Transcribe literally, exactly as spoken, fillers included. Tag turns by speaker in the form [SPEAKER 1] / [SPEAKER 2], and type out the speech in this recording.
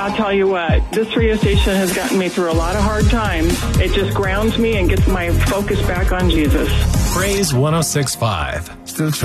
[SPEAKER 1] I'll tell you what, this radio station has gotten me through a lot of hard times. It just grounds me and gets my focus back on Jesus.
[SPEAKER 2] Praise one oh six point five.
[SPEAKER 3] Still trying.